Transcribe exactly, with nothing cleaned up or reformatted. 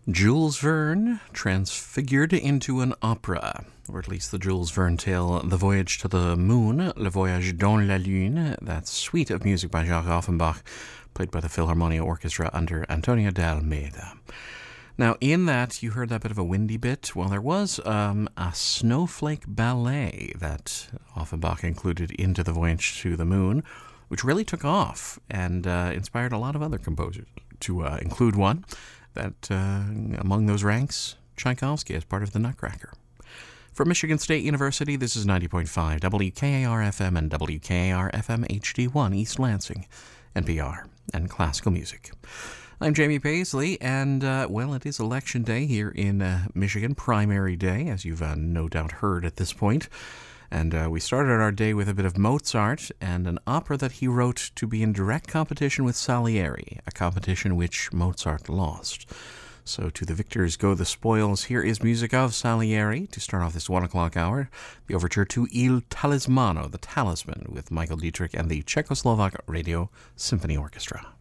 Jules Verne transfigured into an opera, or at least the Jules Verne tale The Voyage to the Moon, Le Voyage dans la Lune, that suite of music by Jacques Offenbach, played by the Philharmonia Orchestra under Antonio de Almeida. Now, in that, you heard that bit of a windy bit. Well, there was um, a snowflake ballet that Offenbach included into The Voyage to the Moon, which really took off and uh, inspired a lot of other composers to uh, include one. That uh, among those ranks, Tchaikovsky as part of the Nutcracker. From Michigan State University, this is ninety point five W K A R F M and W K A R F M H D one East Lansing, N P R, and classical music. I'm Jamie Paisley, and, uh, well, it is Election Day here in uh, Michigan, primary day, as you've uh, no doubt heard at this point. And uh, we started our day with a bit of Mozart and an opera that he wrote to be in direct competition with Salieri, a competition which Mozart lost. So to the victors go the spoils. Here is music of Salieri to start off this one o'clock hour. The overture to Il Talismano, the Talisman, with Michael Dietrich and the Czechoslovak Radio Symphony Orchestra.